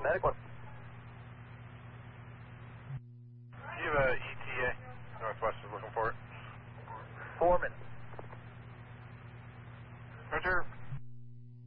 Medic 1. You have a ETA. Northwest is looking for it. 4 minutes. Roger.